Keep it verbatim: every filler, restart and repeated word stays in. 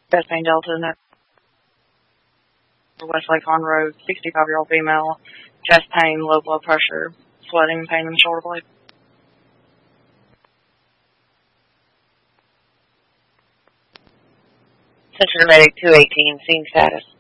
Chest pain delta, no. Westlake Pond Road, sixty-five-year-old female, chest pain, low blood pressure, sweating, pain in the shoulder blade. Central Medic two eighteen, scene status.